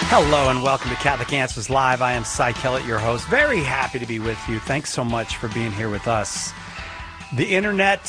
Hello and welcome to Catholic Answers Live. I am Cy Kellett, your host. Very happy to be with you. Thanks so much for being here with us. The internet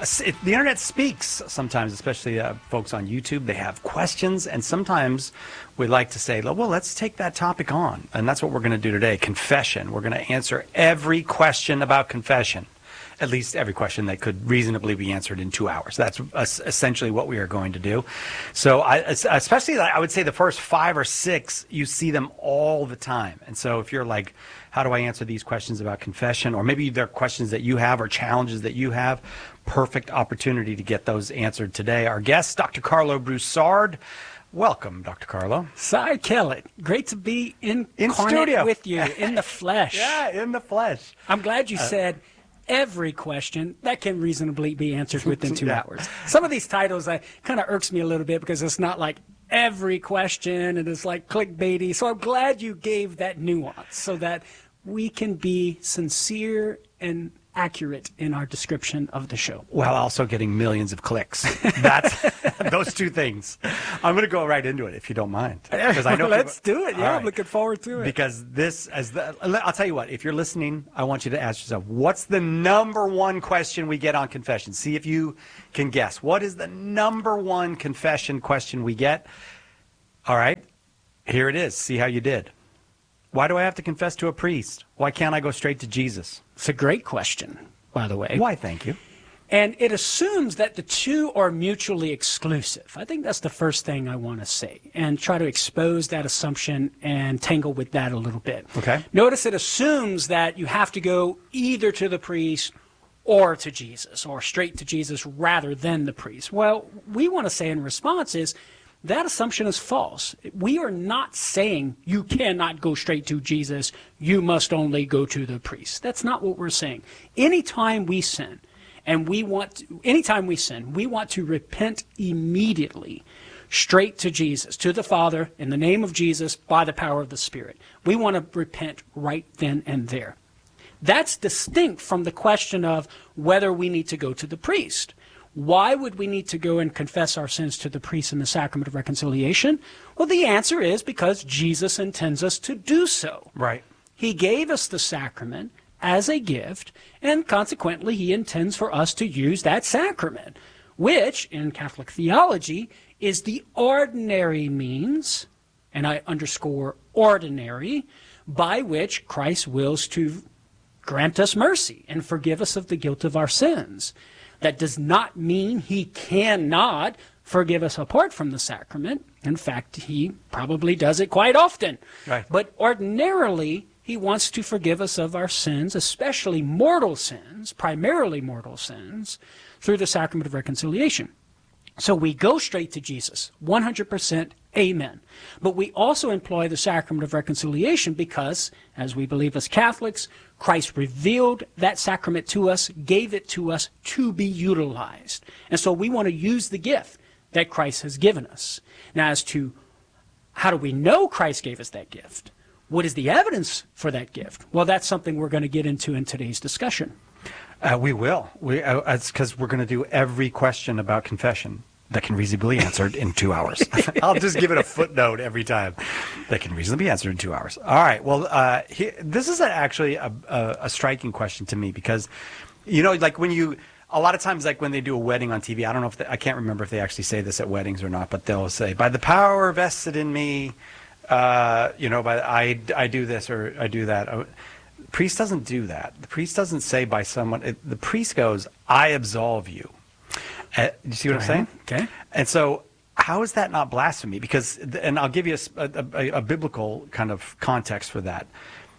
speaks sometimes, especially folks on YouTube. They have questions, and sometimes we like to say, well, let's take that topic on. And that's what we're going to do today, confession. We're going to answer every question about confession, at least every question that could reasonably be answered in 2 hours. That's essentially what we are going to do. So especially, I would say the first 5 or 6, you see them all the time. And so if you're like, how do I answer these questions about confession? Or maybe they're questions that you have or challenges that you have. Perfect opportunity to get those answered today. Our guest, Dr. Carlo Broussard. Welcome, Dr. Carlo. Cy Kellett. Great to be in studio with you, in the flesh. Yeah, in the flesh. I'm glad you said every question that can reasonably be answered within 2 hours. Some of these titles kind of irks me a little bit because it's not like every question and it's like clickbaity. So I'm glad you gave that nuance so that we can be sincere and accurate in our description of the show. While also getting millions of clicks. That's those two things. I'm going to go right into it if you don't mind. Because I know let's do it. Yeah, right. I'm looking forward to it. Because I'll tell you what, if you're listening, I want you to ask yourself, what's the number one question we get on confession? See if you can guess. What is the number one confession question we get? All right, here it is. See how you did. Why do I have to confess to a priest? Why can't I go straight to Jesus? It's a great question, by the way. Why, thank you. And it assumes that the two are mutually exclusive. I think that's the first thing I want to say, and try to expose that assumption and tangle with that a little bit. Okay. Notice it assumes that you have to go either to the priest or to Jesus, or straight to Jesus rather than the priest. Well, we want to say in response is, that assumption is false. We are not saying you cannot go straight to Jesus, you must only go to the priest. That's not what we're saying. Anytime we sin, we want to repent immediately, straight to Jesus, to the Father, in the name of Jesus, by the power of the Spirit. We want to repent right then and there. That's distinct from the question of whether we need to go to the priest. Why would we need to go and confess our sins to the priest in the sacrament of reconciliation? Well, the answer is because Jesus intends us to do so. Right. He gave us the sacrament as a gift, and consequently, he intends for us to use that sacrament, which, in Catholic theology, is the ordinary means, and I underscore ordinary, by which Christ wills to grant us mercy and forgive us of the guilt of our sins. That does not mean he cannot forgive us apart from the sacrament. In fact, he probably does it quite often. Right. But ordinarily, he wants to forgive us of our sins, especially mortal sins, primarily mortal sins, through the sacrament of reconciliation. So we go straight to Jesus, 100%, amen. But we also employ the sacrament of reconciliation because, as we believe as Catholics, Christ revealed that sacrament to us, gave it to us to be utilized. And so we want to use the gift that Christ has given us. Now, as to how do we know Christ gave us that gift? What is the evidence for that gift? Well, that's something we're going to get into in today's discussion. We will. It's because we're going to do every question about confession that can reasonably be answered in 2 hours. I'll just give it a footnote every time. That can reasonably be answered in 2 hours. All right. Well, this is actually a striking question to me because, like a lot of times, like when they do a wedding on TV, I don't know I can't remember if they actually say this at weddings or not, but they'll say, by the power vested in me, I do this or I do that. The priest doesn't do that. The priest doesn't say by someone. The priest goes, I absolve you. You see what I'm saying? Okay. And so how is that not blasphemy? Because, and I'll give you a biblical kind of context for that.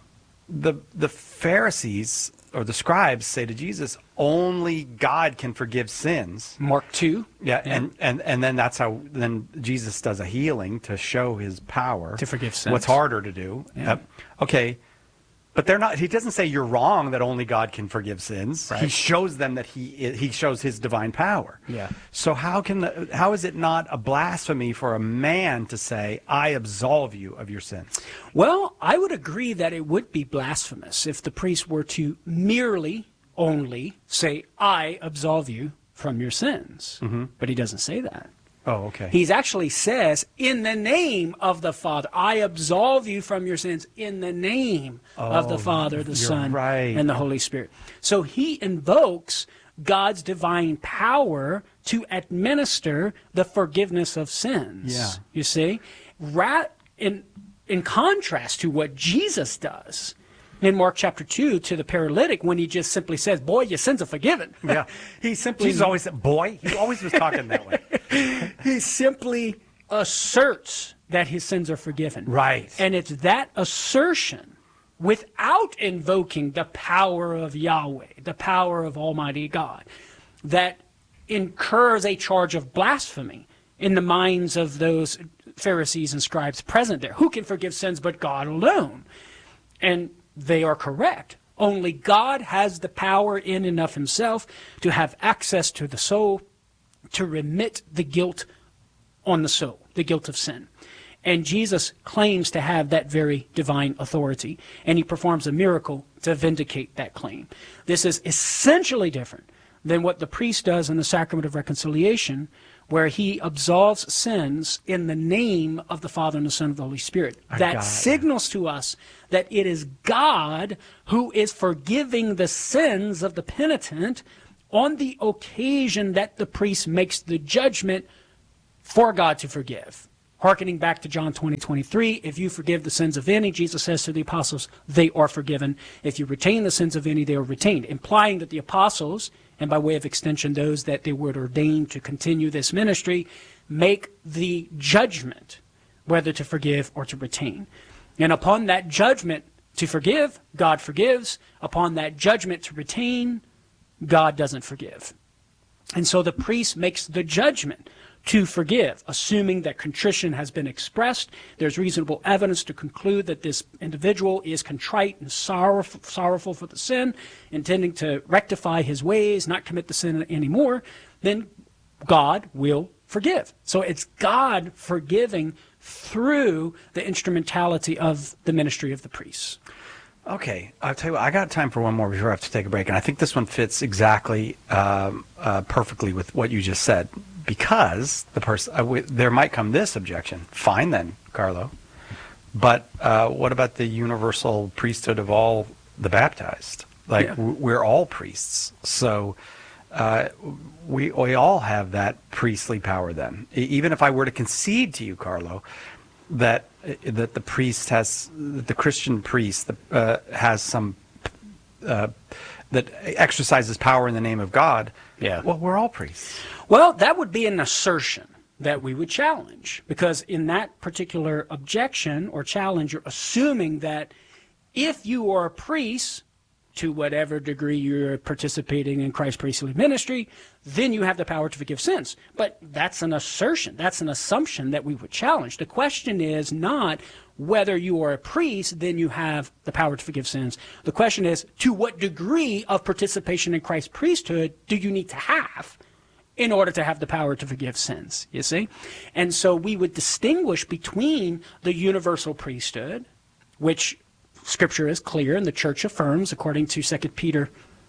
The Pharisees or the scribes say to Jesus, only God can forgive sins. Mark 2. Yeah. And then that's how then Jesus does a healing to show his power. To forgive sins. What's harder to do. Yeah. Okay. But they're not. He doesn't say you're wrong that only God can forgive sins. Right. He shows them that he shows his divine power. Yeah. So how is it not a blasphemy for a man to say, I absolve you of your sins? Well, I would agree that it would be blasphemous if the priest were to merely only say, I absolve you from your sins. Mm-hmm. But he doesn't say that. Oh, okay. He actually says, in the name of the Father, I absolve you from your sins in the name of the Father, the Son, and the Holy Spirit. So he invokes God's divine power to administer the forgiveness of sins. Yeah. You see? In contrast to what Jesus does in Mark chapter 2 to the paralytic, when he just simply says, boy, your sins are forgiven. Yeah. He simply... Jesus always said, boy. He always was talking that way. He simply asserts that his sins are forgiven. Right. And it's that assertion, without invoking the power of Yahweh, the power of Almighty God, that incurs a charge of blasphemy in the minds of those Pharisees and scribes present there. Who can forgive sins but God alone? And they are correct. Only God has the power in and of himself to have access to the soul, to remit the guilt on the soul, the guilt of sin. And Jesus claims to have that very divine authority, and he performs a miracle to vindicate that claim. This is essentially different than what the priest does in the sacrament of reconciliation, where he absolves sins in the name of the Father and the Son and the Holy Spirit. That signals to us that it is God who is forgiving the sins of the penitent on the occasion that the priest makes the judgment for God to forgive. Hearkening back to John 20:23, if you forgive the sins of any, Jesus says to the apostles, they are forgiven. If you retain the sins of any, they are retained, implying that the apostles, and by way of extension those that they were ordained to continue this ministry, make the judgment whether to forgive or to retain. And upon that judgment to forgive, God forgives. Upon that judgment to retain, God doesn't forgive. And so the priest makes the judgment to forgive, assuming that contrition has been expressed. There's reasonable evidence to conclude that this individual is contrite and sorrowful for the sin, intending to rectify his ways, not commit the sin anymore. Then God will forgive. So it's God forgiving through the instrumentality of the ministry of the priests. Okay, I'll tell you what, I got time for one more before I have to take a break, and I think this one fits exactly perfectly with what you just said, because the person there might come this objection. Fine then, Carlo, but what about the universal priesthood of all the baptized? Like, we're all priests, so we all have that priestly power then. Even if I were to concede to you, Carlo, that the priest has, the Christian priest has some that exercises power in the name of God. Yeah. Well, we're all priests. Well, that would be an assertion that we would challenge, because in that particular objection or challenge, you're assuming that if you are a priest, to whatever degree you're participating in Christ's priestly ministry, then you have the power to forgive sins. But that's an assertion. That's an assumption that we would challenge. The question is not whether you are a priest, then you have the power to forgive sins. The question is, to what degree of participation in Christ's priesthood do you need to have in order to have the power to forgive sins, you see? And so we would distinguish between the universal priesthood, which Scripture is clear and the church affirms, according to 2 Peter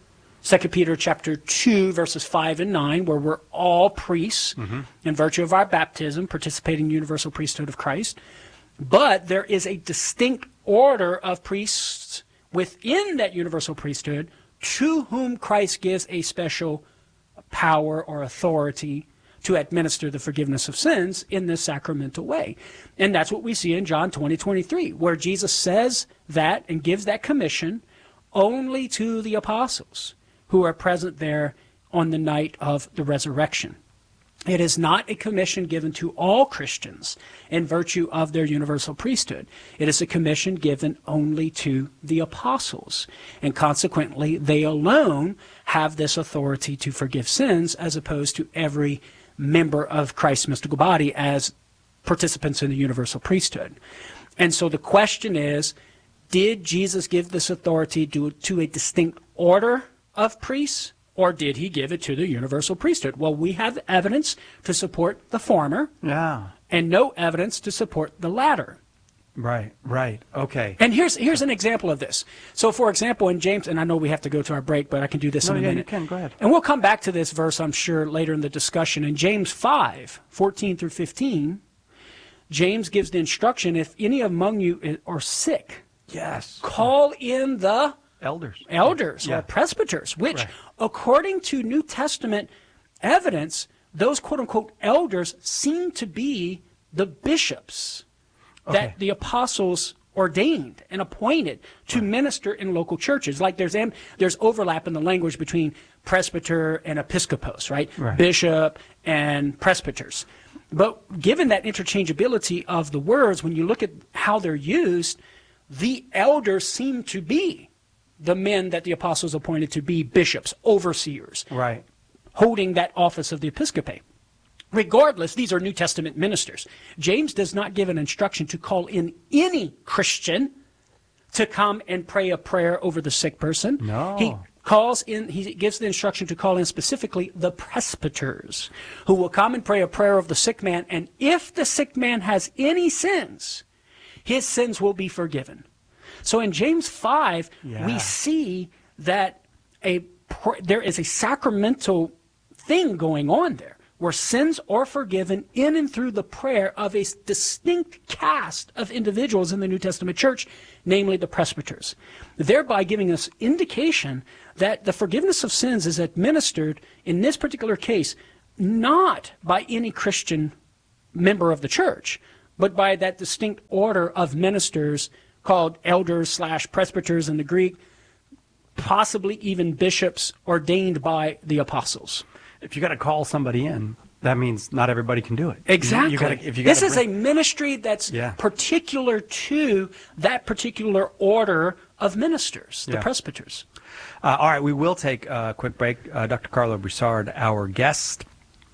chapter 2, verses 5 and 9, where we're all priests in virtue of our baptism, participating in the universal priesthood of Christ. But there is a distinct order of priests within that universal priesthood to whom Christ gives a special power or authority to administer the forgiveness of sins in this sacramental way. And that's what we see in John 20:23, where Jesus says that and gives that commission only to the apostles who are present there on the night of the resurrection. It is not a commission given to all Christians in virtue of their universal priesthood. It is a commission given only to the apostles. And consequently, they alone have this authority to forgive sins, as opposed to every member of Christ's mystical body as participants in the universal priesthood. And so the question is, did Jesus give this authority to a distinct order of priests, or did he give it to the universal priesthood? Well, we have evidence to support the former, and no evidence to support the latter. Right. Okay. And here's an example of this. So, for example, in James, and I know we have to go to our break, but I can do this in a minute. You can. Go ahead. And we'll come back to this verse, I'm sure, later in the discussion. In James 5:14 through 15, James gives the instruction, if any among you are sick, yes, call in the elders or presbyters, which, according to New Testament evidence, those quote-unquote elders seem to be the bishops that the apostles ordained and appointed to minister in local churches. Like there's overlap in the language between presbyter and episcopos, right? Bishop and presbyters. But given that interchangeability of the words, when you look at how they're used, the elders seem to be the men that the apostles appointed to be bishops, overseers, holding that office of the episcopate. Regardless, these are New Testament ministers. James does not give an instruction to call in any Christian to come and pray a prayer over the sick person. No. He gives the instruction to call in specifically the presbyters, who will come and pray a prayer of the sick man, and if the sick man has any sins, his sins will be forgiven. So in James 5, we see that there is a sacramental thing going on there, where sins are forgiven in and through the prayer of a distinct cast of individuals in the New Testament church, namely the presbyters, thereby giving us indication that the forgiveness of sins is administered, in this particular case, not by any Christian member of the church, but by that distinct order of ministers called elders/presbyters in the Greek, possibly even bishops ordained by the apostles. If you got to call somebody in, that means not everybody can do it. Exactly. This is a ministry that's particular to that particular order of ministers, the presbyters. All right, we will take a quick break. Dr. Carlo Broussard, our guest.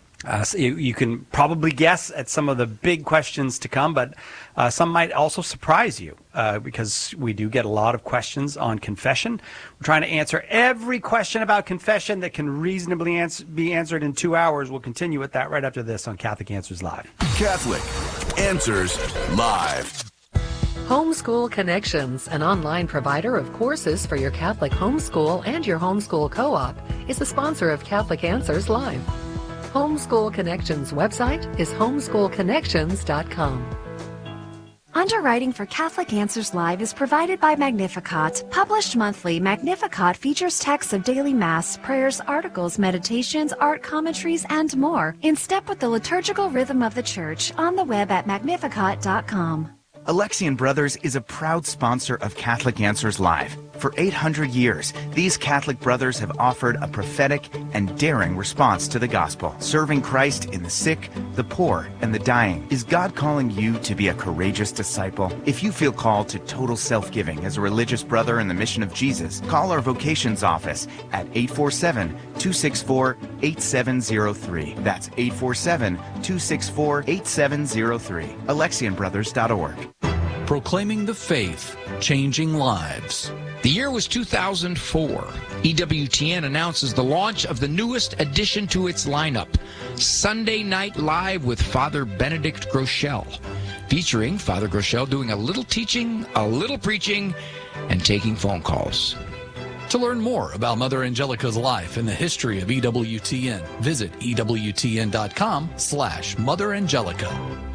So you can probably guess at some of the big questions to come, but some might also surprise you because we do get a lot of questions on confession. We're trying to answer every question about confession that can reasonably be answered in 2 hours. We'll continue with that right after this on Catholic Answers Live. Catholic Answers Live. Homeschool Connections, an online provider of courses for your Catholic homeschool and your homeschool co-op, is the sponsor of Catholic Answers Live. Homeschool Connections website is homeschoolconnections.com. Underwriting for Catholic Answers Live is provided by Magnificat. Published monthly, Magnificat features texts of daily Mass, prayers, articles, meditations, art commentaries, and more, in step with the liturgical rhythm of the Church, on the web at magnificat.com. Alexian Brothers is a proud sponsor of Catholic Answers Live. For 800 years, these Catholic brothers have offered a prophetic and daring response to the gospel, serving Christ in the sick, the poor, and the dying. Is God calling you to be a courageous disciple? If you feel called to total self-giving as a religious brother in the mission of Jesus, call our vocations office at 847-264-8703. That's 847-264-8703. AlexianBrothers.org. Proclaiming the faith, changing lives. The year was 2004. EWTN announces the launch of the newest addition to its lineup, Sunday Night Live with Father Benedict Groeschel, featuring Father Groeschel doing a little teaching, a little preaching, and taking phone calls. To learn more about Mother Angelica's life and the history of EWTN, visit EWTN.com/Mother Angelica.